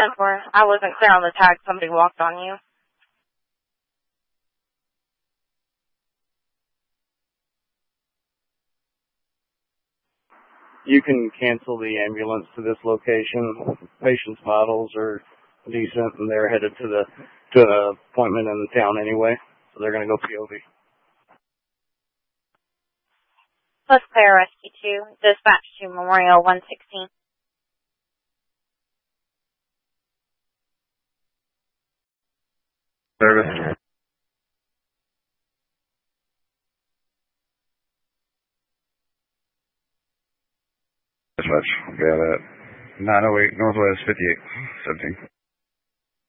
10-4. I wasn't clear on the tag. Somebody walked on you. You can cancel the ambulance to this location. Patients' vitals are decent, and they're headed to an appointment in the town anyway, so they're going to go POV. Plus Claire Rescue 2, dispatch to Memorial 116. Service. Dispatch, got it. 908 Northwest 5817.